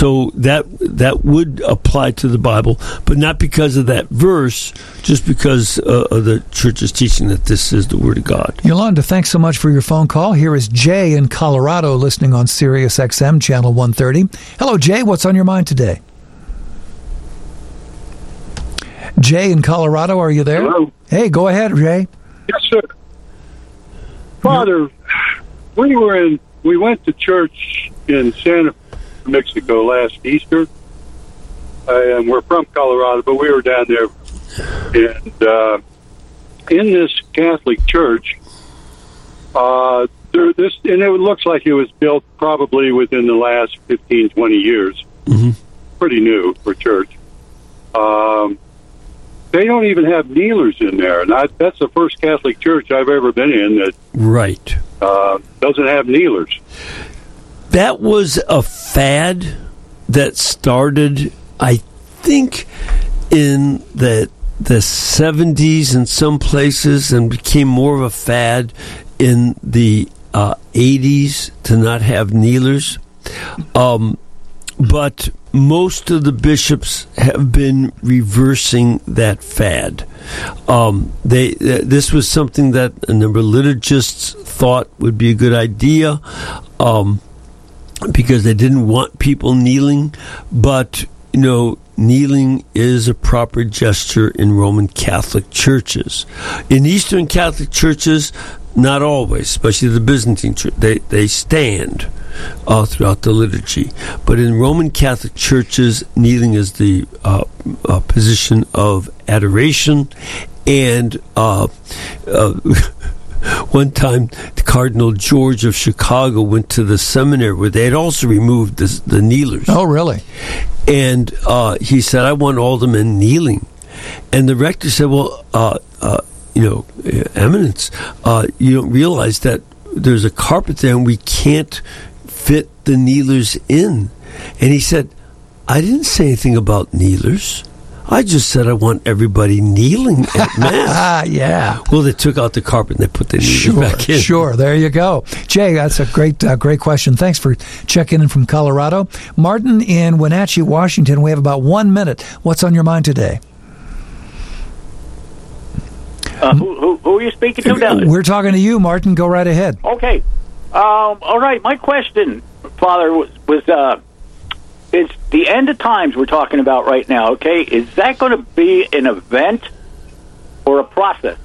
So that would apply to the Bible, but not because of that verse, just because of the church's teaching that this is the Word of God. Yolanda, thanks so much for your phone call. Here is Jay in Colorado listening on Sirius XM, Channel 130. Hello, Jay. What's on your mind today? Jay in Colorado, are you there? Hello. Hey, go ahead, Jay. Yes, sir. Father, we went to church in Santa Mexico last Easter, and we're from Colorado, but we were down there, and in this Catholic church, and it looks like it was built probably within the last 15, 20 years. Mm-hmm. Pretty new for church. They don't even have kneelers in there, and that's the first Catholic church I've ever been in that right doesn't have kneelers. That was a fad that started, I think, in the 70s in some places, and became more of a fad in the 80s to not have kneelers. But most of the bishops have been reversing that fad. This was something that a number of liturgists thought would be a good idea because they didn't want people kneeling. But, kneeling is a proper gesture in Roman Catholic churches. In Eastern Catholic churches, not always, especially the Byzantine church, they stand throughout the liturgy. But in Roman Catholic churches, kneeling is the position of adoration. And one time, the Cardinal George of Chicago went to the seminary where they had also removed the kneelers. Oh, really? And he said, I want all the men kneeling. And the rector said, well, Eminence, you don't realize that there's a carpet there and we can't fit the kneelers in. And he said, I didn't say anything about kneelers. I just said I want everybody kneeling at Mass. Yeah. Well, they took out the carpet and they put the kneelers back in. Sure. There you go. Jay, that's a great question. Thanks for checking in from Colorado. Martin in Wenatchee, Washington. We have about 1 minute. What's on your mind today? Who are you speaking to now? We're talking to you, Martin. Go right ahead. Okay. All right. My question, Father, was it's the end of times we're talking about right now, okay? Is that going to be an event or a process?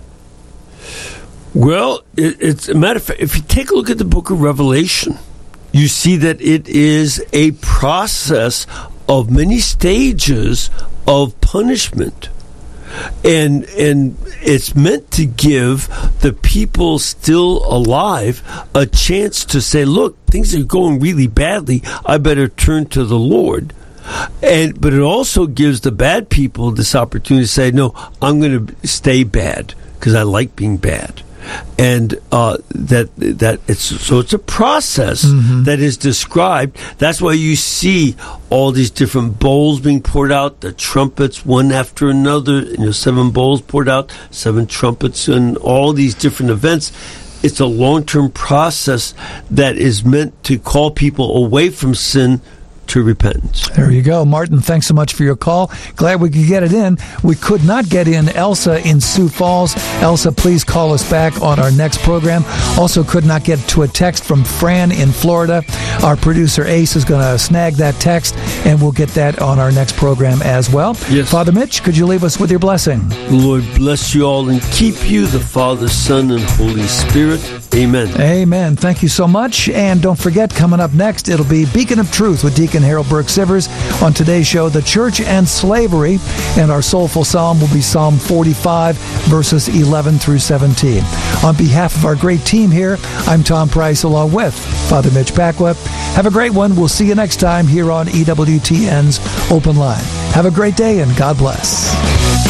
Well, it's a matter of fact, if you take a look at the book of Revelation, you see that it is a process of many stages of punishment. And it's meant to give the people still alive a chance to say, look, things are going really badly. I better turn to the Lord. But it also gives the bad people this opportunity to say, no, I'm going to stay bad because I like being bad. And it's a process that is described. That's why you see all these different bowls being poured out, the trumpets one after another, 7 bowls poured out, 7 trumpets, and all these different events. It's a long-term process that is meant to call people away from sin to repentance. There you go. Martin, thanks so much for your call. Glad we could get it in. We could not get in Elsa in Sioux Falls. Elsa, please call us back on our next program. Also could not get to a text from Fran in Florida. Our producer Ace is going to snag that text, and we'll get that on our next program as well. Yes. Father Mitch, could you leave us with your blessing? The Lord bless you all and keep you, the Father, Son, and Holy Spirit. Amen. Amen. Thank you so much. And don't forget, coming up next, it'll be Beacon of Truth with Deacon Harold Burke-Sivers. On today's show, the church and slavery. And our soulful psalm will be Psalm 45, verses 11 through 17. On behalf of our great team here, I'm Tom Price along with Father Mitch Pacwa. Have a great one. We'll see you next time here on EWTN's Open Line. Have a great day and God bless.